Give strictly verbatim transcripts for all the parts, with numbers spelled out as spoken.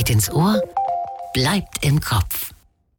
geht ins Ohr, bleibt im Kopf.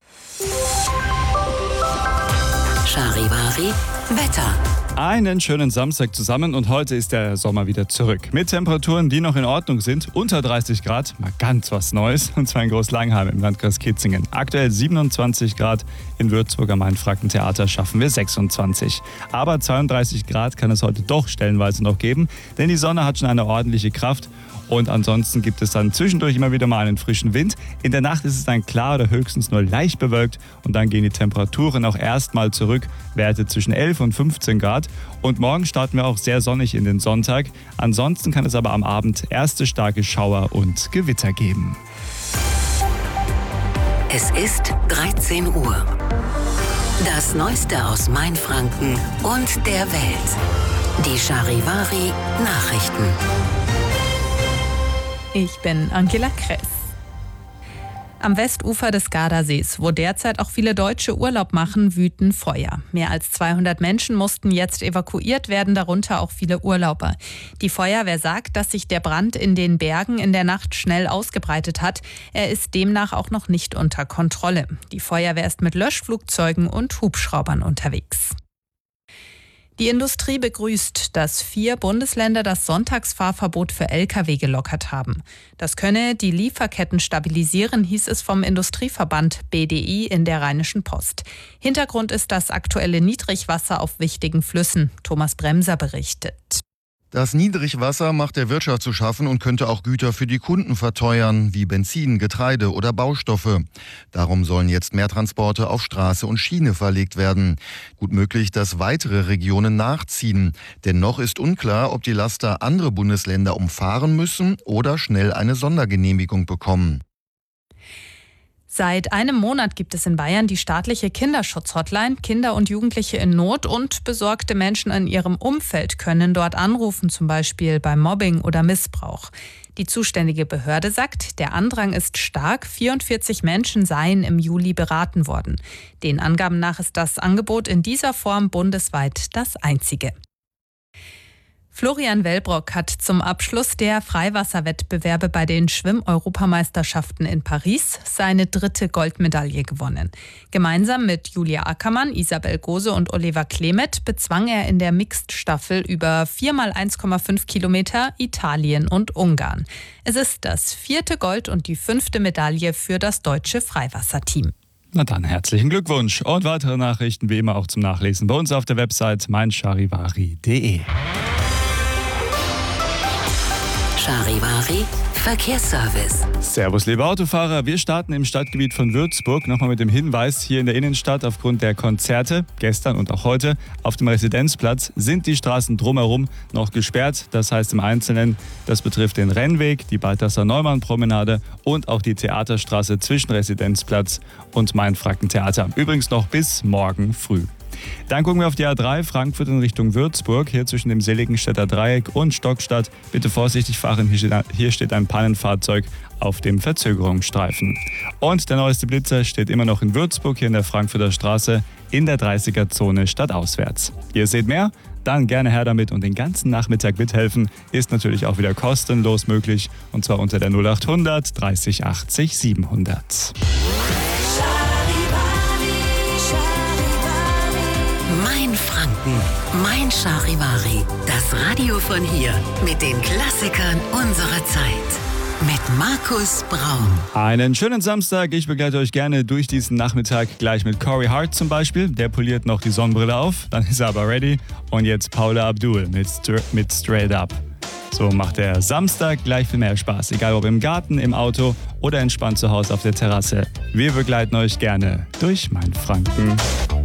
Charivari Wetter. Einen schönen Samstag zusammen und heute ist der Sommer wieder zurück. Mit Temperaturen, die noch in Ordnung sind, unter dreißig Grad, mal ganz was Neues, und zwar in Groß-Langheim im Landkreis Kitzingen. Aktuell siebenundzwanzig Grad, in Würzburg am Main-Franken-Theater schaffen wir sechsundzwanzig. Aber zweiunddreißig Grad kann es heute doch stellenweise noch geben, denn die Sonne hat schon eine ordentliche Kraft. Und ansonsten gibt es dann zwischendurch immer wieder mal einen frischen Wind. In der Nacht ist es dann klar oder höchstens nur leicht bewölkt und dann gehen die Temperaturen auch erstmal zurück. Werte zwischen elf und fünfzehn Grad. Und morgen starten wir auch sehr sonnig in den Sonntag. Ansonsten kann es aber am Abend erste starke Schauer und Gewitter geben. Es ist dreizehn Uhr. Das Neueste aus Mainfranken und der Welt. Die Charivari Nachrichten. Ich bin Angela Kress. Am Westufer des Gardasees, wo derzeit auch viele Deutsche Urlaub machen, wüten Feuer. Mehr als zweihundert Menschen mussten jetzt evakuiert werden, darunter auch viele Urlauber. Die Feuerwehr sagt, dass sich der Brand in den Bergen in der Nacht schnell ausgebreitet hat. Er ist demnach auch noch nicht unter Kontrolle. Die Feuerwehr ist mit Löschflugzeugen und Hubschraubern unterwegs. Die Industrie begrüßt, dass vier Bundesländer das Sonntagsfahrverbot für L K W gelockert haben. Das könne die Lieferketten stabilisieren, hieß es vom Industrieverband B D I in der Rheinischen Post. Hintergrund ist das aktuelle Niedrigwasser auf wichtigen Flüssen. Thomas Bremser berichtet. Das Niedrigwasser macht der Wirtschaft zu schaffen und könnte auch Güter für die Kunden verteuern, wie Benzin, Getreide oder Baustoffe. Darum sollen jetzt mehr Transporte auf Straße und Schiene verlegt werden. Gut möglich, dass weitere Regionen nachziehen. Denn noch ist unklar, ob die Laster andere Bundesländer umfahren müssen oder schnell eine Sondergenehmigung bekommen. Seit einem Monat gibt es in Bayern die staatliche Kinderschutz-Hotline. Kinder und Jugendliche in Not und besorgte Menschen in ihrem Umfeld können dort anrufen, zum Beispiel bei Mobbing oder Missbrauch. Die zuständige Behörde sagt, der Andrang ist stark. vierundvierzig Menschen seien im Juli beraten worden. Den Angaben nach ist das Angebot in dieser Form bundesweit das einzige. Florian Wellbrock hat zum Abschluss der Freiwasserwettbewerbe bei den Schwimm-Europameisterschaften in Paris seine dritte Goldmedaille gewonnen. Gemeinsam mit Julia Ackermann, Isabel Gose und Oliver Klemet bezwang er in der Mixed-Staffel über vier mal eins Komma fünf Kilometer Italien und Ungarn. Es ist das vierte Gold und die fünfte Medaille für das deutsche Freiwasserteam. Na dann, herzlichen Glückwunsch und weitere Nachrichten wie immer auch zum Nachlesen bei uns auf der Website mein charivari punkt de. Charivari Verkehrsservice. Servus, liebe Autofahrer. Wir starten im Stadtgebiet von Würzburg. Nochmal mit dem Hinweis, hier in der Innenstadt aufgrund der Konzerte, gestern und auch heute, auf dem Residenzplatz sind die Straßen drumherum noch gesperrt. Das heißt im Einzelnen, das betrifft den Rennweg, die Balthasar-Neumann-Promenade und auch die Theaterstraße zwischen Residenzplatz und Main-Franken-Theater. Übrigens noch bis morgen früh. Dann gucken wir auf die A drei, Frankfurt in Richtung Würzburg, hier zwischen dem Seligenstädter Dreieck und Stockstadt. Bitte vorsichtig fahren, hier steht, hier steht ein Pannenfahrzeug auf dem Verzögerungsstreifen. Und der neueste Blitzer steht immer noch in Würzburg, hier in der Frankfurter Straße, in der dreißiger-Zone stadtauswärts. Ihr seht mehr? Dann gerne her damit und den ganzen Nachmittag mithelfen. Ist natürlich auch wieder kostenlos möglich, und zwar unter der null acht hundert dreißig achtzig siebenhundert. Mein Franken, mein Charivari. Das Radio von hier mit den Klassikern unserer Zeit. Mit Markus Braun. Einen schönen Samstag. Ich begleite euch gerne durch diesen Nachmittag gleich mit Corey Hart zum Beispiel. Der poliert noch die Sonnenbrille auf, dann ist er aber ready. Und jetzt Paula Abdul mit, St- mit Straight Up. So macht der Samstag gleich viel mehr Spaß. Egal ob im Garten, im Auto oder entspannt zu Hause auf der Terrasse. Wir begleiten euch gerne durch mein Franken.